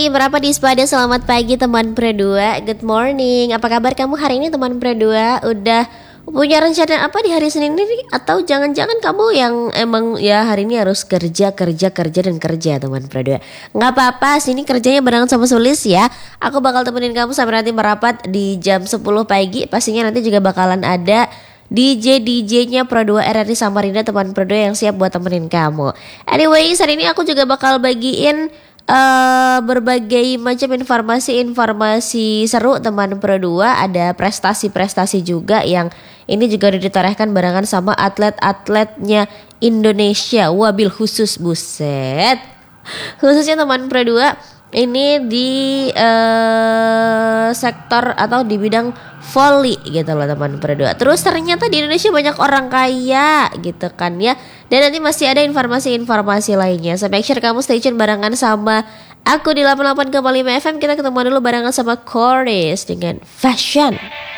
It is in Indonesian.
merapat di Spada. Selamat pagi teman Pre2. Good morning. Apa kabar kamu hari ini teman Pre2? Udah punya rencana apa di hari Senin ini? Atau jangan-jangan kamu yang emang ya hari ini harus kerja dan kerja teman Pre2? Nggak apa-apa, sini kerjanya barengan sama Sulis ya. Aku bakal temenin kamu sampai nanti merapat di jam 10 pagi. Pastinya nanti juga bakalan ada DJ-nya Pro2 RRI Samarinda teman Pro2 yang siap buat temenin kamu. Anyway, hari ini aku juga bakal bagiin berbagai macam informasi seru teman Pro2. Ada prestasi-prestasi juga yang ini juga udah ditorehkan barengan sama atlet-atletnya Indonesia. Wabil khusus, buset. Khususnya teman Pro2 ini di sektor atau di bidang volley gitu loh teman Pro2. Terus ternyata di Indonesia banyak orang kaya gitu kan ya. Dan nanti masih ada informasi-informasi lainnya. So make sure kamu stay tune barengan sama aku di 88,5 FM. Kita ketemu dulu barengan sama Chorus dengan Fashion.